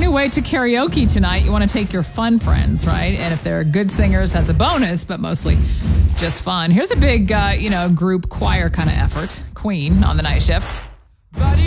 on your way to karaoke tonight, you want to take your fun friends, right? And if they're good singers, that's a bonus, but mostly just fun. Here's a big, group choir kind of effort. Queen on the night shift.